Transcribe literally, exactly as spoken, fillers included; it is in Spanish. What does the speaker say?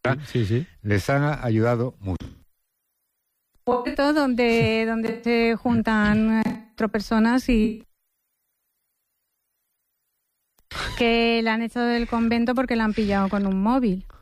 sí, sí. Les han ayudado mucho. Puerto donde, donde se juntan cuatro personas y que la han echado del convento porque la han pillado con un móvil.